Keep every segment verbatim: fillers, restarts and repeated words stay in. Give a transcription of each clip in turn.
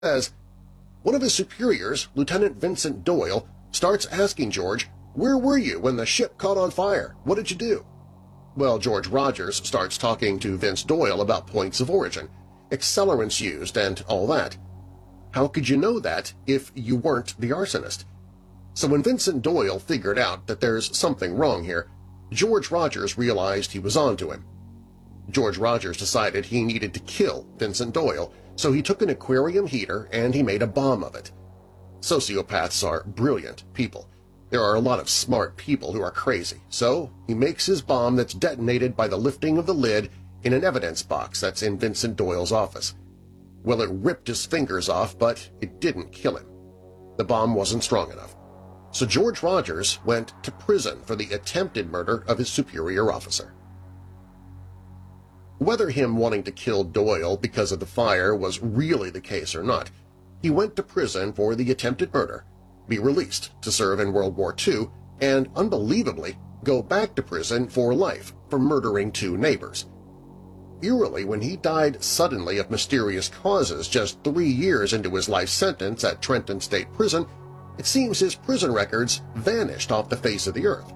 says, one of his superiors, Lieutenant Vincent Doyle, starts asking George, "Where were you when the ship caught on fire? What did you do?" Well, George Rogers starts talking to Vince Doyle about points of origin, accelerants used, and all that. How could you know that if you weren't the arsonist? So when Vincent Doyle figured out that there's something wrong here, George Rogers realized he was onto him. George Rogers decided he needed to kill Vincent Doyle, so he took an aquarium heater and he made a bomb of it. Sociopaths are brilliant people. There are a lot of smart people who are crazy, so he makes his bomb that's detonated by the lifting of the lid in an evidence box that's in Vincent Doyle's office. Well, it ripped his fingers off, but it didn't kill him. The bomb wasn't strong enough. So George Rogers went to prison for the attempted murder of his superior officer. Whether him wanting to kill Doyle because of the fire was really the case or not, he went to prison for the attempted murder, be released to serve in World War Two, and, unbelievably, go back to prison for life for murdering two neighbors. Eerily, when he died suddenly of mysterious causes just three years into his life sentence at Trenton State Prison, it seems his prison records vanished off the face of the earth.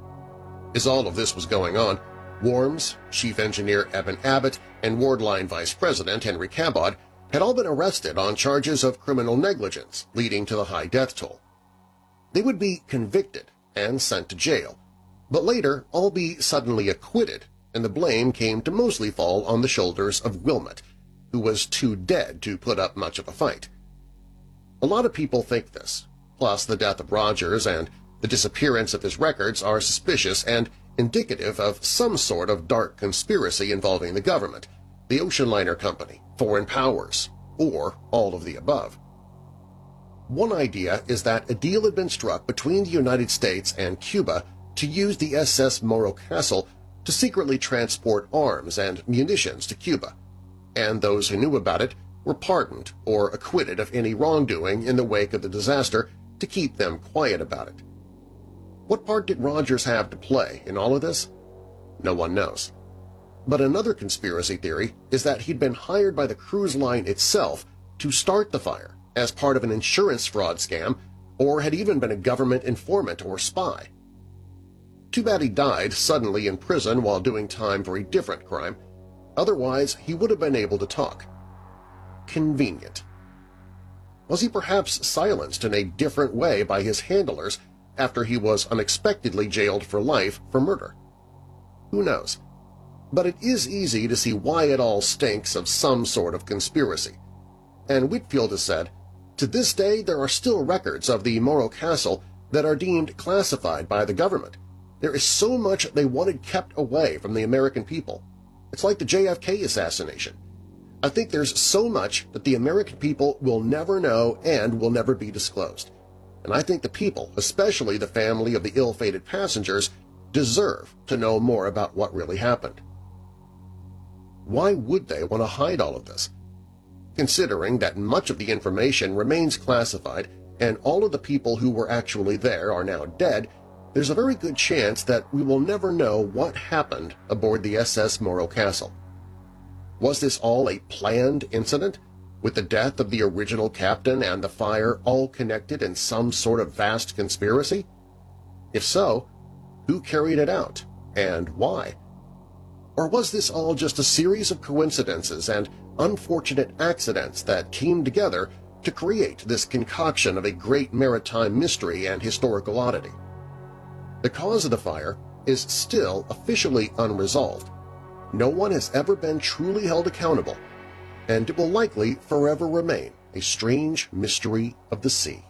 As all of this was going on, Worms, Chief Engineer Evan Abbott, and Wardline Vice President Henry Cabot had all been arrested on charges of criminal negligence, leading to the high death toll. They would be convicted and sent to jail, but later all be suddenly acquitted, and the blame came to mostly fall on the shoulders of Wilmot, who was too dead to put up much of a fight. A lot of people think this, plus the death of Rogers and the disappearance of his records are suspicious and indicative of some sort of dark conspiracy involving the government, the ocean liner company, foreign powers, or all of the above. One idea is that a deal had been struck between the United States and Cuba to use the S S Morro Castle to secretly transport arms and munitions to Cuba, and those who knew about it were pardoned or acquitted of any wrongdoing in the wake of the disaster to keep them quiet about it. What part did Rogers have to play in all of this? No one knows. But another conspiracy theory is that he'd been hired by the cruise line itself to start the fire as part of an insurance fraud scam, or had even been a government informant or spy. Too bad he died suddenly in prison while doing time for a different crime. Otherwise, he would have been able to talk. Convenient. Was he perhaps silenced in a different way by his handlers after he was unexpectedly jailed for life for murder? Who knows? But it is easy to see why it all stinks of some sort of conspiracy. And Whitfield has said, to this day there are still records of the Morro Castle that are deemed classified by the government. There is so much they wanted kept away from the American people. It's like the J F K assassination. I think there's so much that the American people will never know and will never be disclosed. And I think the people, especially the family of the ill-fated passengers, deserve to know more about what really happened. Why would they want to hide all of this? Considering that much of the information remains classified and all of the people who were actually there are now dead, there's a very good chance that we will never know what happened aboard the S S Morro Castle. Was this all a planned incident, with the death of the original captain and the fire all connected in some sort of vast conspiracy? If so, who carried it out, and why? Or was this all just a series of coincidences and unfortunate accidents that came together to create this concoction of a great maritime mystery and historical oddity? The cause of the fire is still officially unresolved. No one has ever been truly held accountable, and it will likely forever remain a strange mystery of the sea.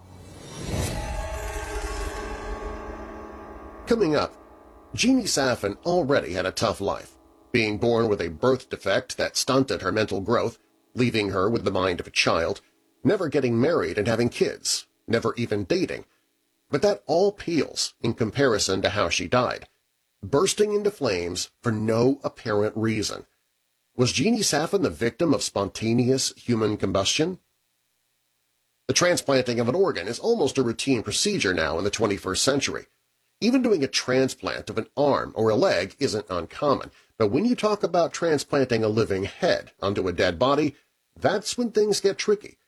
Coming up, Jeannie Saffin already had a tough life, being born with a birth defect that stunted her mental growth, leaving her with the mind of a child, never getting married and having kids, never even dating. But that all pales in comparison to how she died, bursting into flames for no apparent reason. Was Jeannie Saffin the victim of spontaneous human combustion? The transplanting of an organ is almost a routine procedure now in the twenty-first century. Even doing a transplant of an arm or a leg isn't uncommon, but when you talk about transplanting a living head onto a dead body, That's when things get tricky,